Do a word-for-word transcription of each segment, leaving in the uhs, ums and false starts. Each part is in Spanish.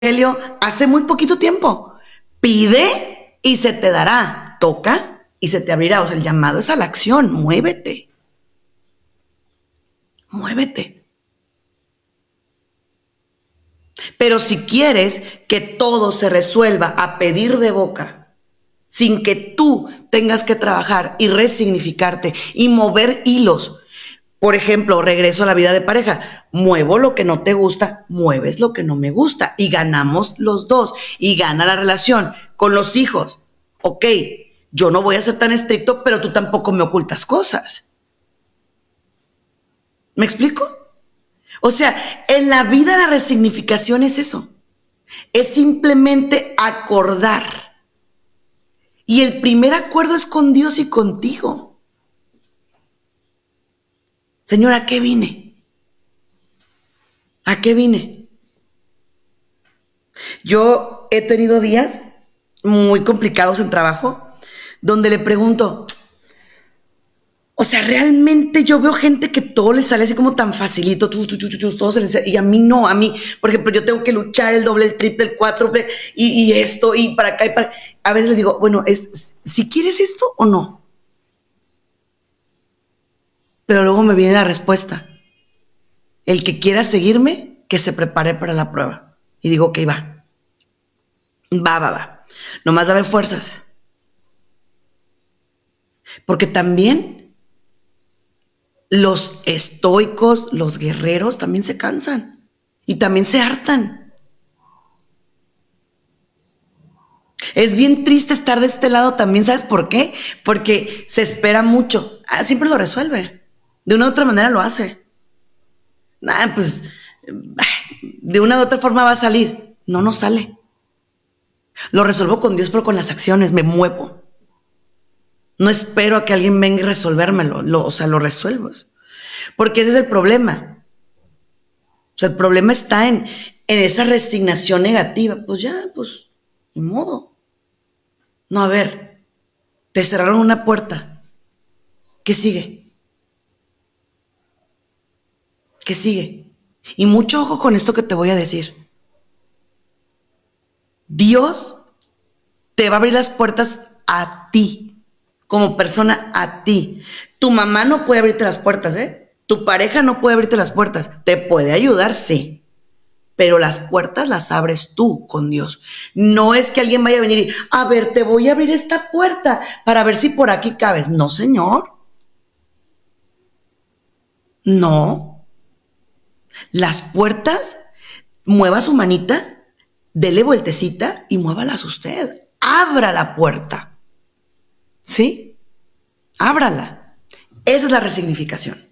Evangelio hace muy poquito tiempo. Pide y se te dará. Toca y se te abrirá. O sea, el llamado es a la acción. Muévete. Muévete. Pero si quieres que todo se resuelva a pedir de boca, sin que tú tengas que trabajar y resignificarte y mover hilos. Por ejemplo, regreso a la vida de pareja. Muevo lo que no te gusta, mueves lo que no me gusta y ganamos los dos y gana la relación. Con los hijos, ok, yo no voy a ser tan estricto, pero tú tampoco me ocultas cosas. ¿Me explico? O sea, en la vida la resignificación es eso. Es simplemente acordar. Y el primer acuerdo es con Dios y contigo. Señor, ¿a qué vine? ¿A qué vine? Yo he tenido días muy complicados en trabajo donde le pregunto, o sea, realmente yo veo gente que todo le sale así como tan facilito, tú, tú, tú, tú, todo se les, y a mí no, a mí, por ejemplo, yo tengo que luchar el doble, el triple, el cuádruple, y, y esto, y para acá, y para... A veces les digo, bueno, es, si quieres esto o no. Pero luego me viene la respuesta. El que quiera seguirme, que se prepare para la prueba. Y digo, ok, va. Va, va, va. Nomás dame fuerzas. Porque también los estoicos, los guerreros, también se cansan. Y también se hartan. Es bien triste estar de este lado también, ¿sabes por qué? Porque se espera mucho. Ah, siempre lo resuelve. De una u otra manera lo hace. Nah, pues de una u otra forma va a salir. No, no sale. Lo resuelvo con Dios, pero con las acciones me muevo. No espero a que alguien venga y resolvérmelo. Lo, o sea, lo resuelvo. Porque ese es el problema. O sea, el problema está en, en esa resignación negativa. Pues ya, pues, ni modo. No, a ver, te cerraron una puerta. ¿Qué sigue? ¿Qué sigue? Y mucho ojo con esto que te voy a decir. Dios te va a abrir las puertas a ti, como persona a ti. Tu mamá no puede abrirte las puertas, ¿eh? Tu pareja no puede abrirte las puertas. Te puede ayudar, sí. Pero las puertas las abres tú con Dios. No es que alguien vaya a venir y, a ver, te voy a abrir esta puerta para ver si por aquí cabes. No, señor. No. Las puertas, mueva su manita, dele vueltecita y muévalas usted. Abra la puerta. ¿Sí? Ábrala. Esa es la resignificación.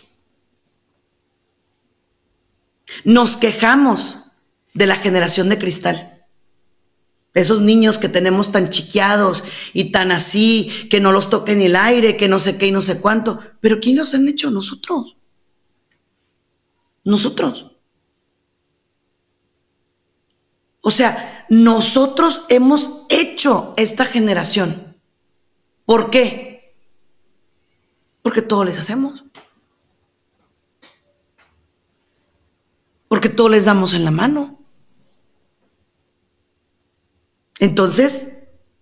Nos quejamos de la generación de cristal. Esos niños que tenemos tan chiqueados y tan así, que no los toque ni el aire, que no sé qué y no sé cuánto. Pero ¿quién los han hecho? Nosotros. Nosotros. O sea, nosotros hemos hecho esta generación. ¿Por qué? Porque todo les hacemos. Porque todo les damos en la mano. Entonces,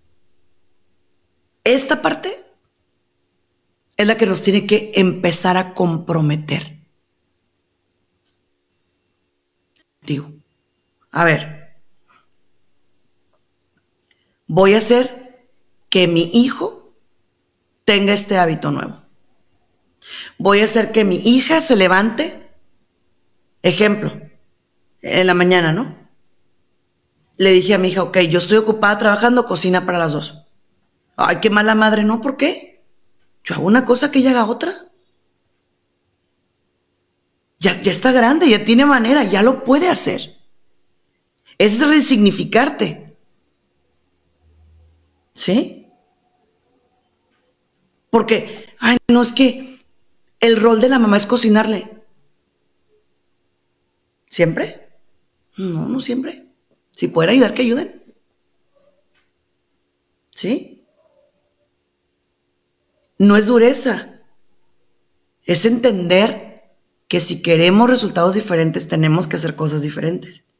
esta parte es la que nos tiene que empezar a comprometer. Digo, a ver, voy a hacer que mi hijo tenga este hábito nuevo. Voy a hacer que mi hija se levante, ejemplo, en la mañana, ¿no? Le dije a mi hija, ok, yo estoy ocupada trabajando, cocina para las dos. Ay, qué mala madre, ¿no? ¿Por qué? Yo hago una cosa que ella haga otra. Ya, ya está grande, ya tiene manera, ya lo puede hacer. Ese es resignificarte. ¿Sí? Porque, ay, no, es que el rol de la mamá es cocinarle. ¿Siempre? No, no siempre. Si pueden ayudar, que ayuden. ¿Sí? No es dureza. Es entender que si queremos resultados diferentes, tenemos que hacer cosas diferentes.